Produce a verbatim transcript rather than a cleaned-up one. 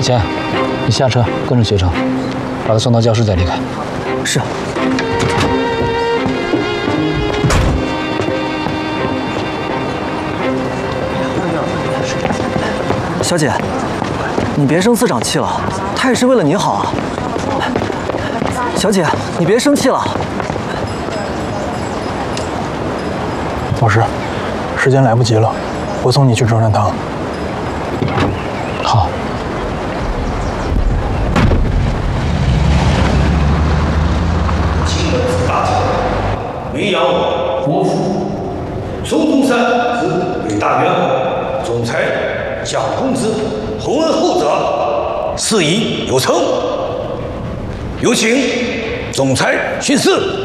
钱，你下车跟着学成，把他送到教室再离开。 是。小姐，你别生司长气了，他也是为了你好啊。小姐，你别生气了。 老师，时间来不及了，我送你去中山堂。 好。 请本次大奖，名扬我国父孙中山之伟大元老，总裁蒋公之洪恩厚泽，事宜有成。有请总裁巡视。